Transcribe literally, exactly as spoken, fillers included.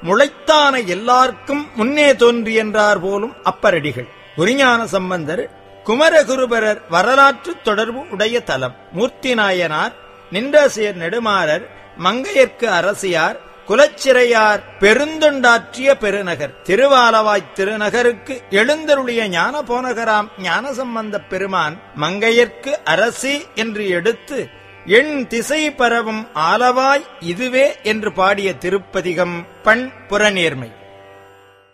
முளைத்தான எல்லாருக்கும் முன்னே தோன்றி என்றார் போலும் அப்பரடிகள். குறிஞான சம்பந்தர் குமரகுருபரர் வரலாற்று தொடர்பு உடைய தலம். மூர்த்தி நாயனார், நின்றசேர் நெடுமாறர், மங்கையர்க்கு அரசியார், குலச்சிறையார் பெருந்தொண்டாற்றிய பெருநகர். திருவாலவாய்த் திருநகருக்கு எழுந்தருளிய ஞான போனகராம் ஞானசம்பந்தப் பெருமான் மங்கையர்க்கு அரசி என்று எடுத்து எண் திசை பரவும் ஆலவாய் இதுவே என்று பாடிய திருப்பதிகம் பண் புறநேர்மை.